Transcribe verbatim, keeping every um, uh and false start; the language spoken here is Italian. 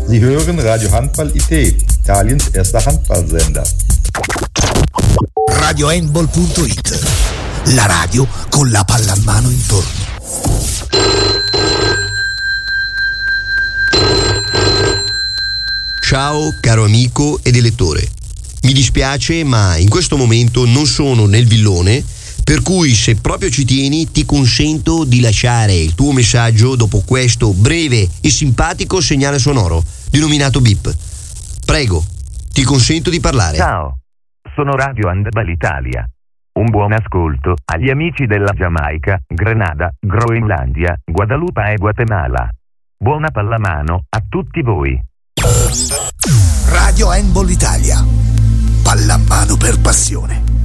Sie hören Radio Handball I T, Italiens erster Handballsender. radio handball punto it, la radio con la pallamano intorno. Ciao caro amico ed elettore. Mi dispiace, ma in questo momento non sono nel villone, per cui se proprio ci tieni ti consento di lasciare il tuo messaggio dopo questo breve e simpatico segnale sonoro, denominato beep. Prego, ti consento di parlare. Ciao, sono Radio Handball Italia. Un buon ascolto agli amici della Giamaica, Grenada, Groenlandia, Guadalupe e Guatemala. Buona pallamano a tutti voi. Radio Handball Italia. Pallamano per passione.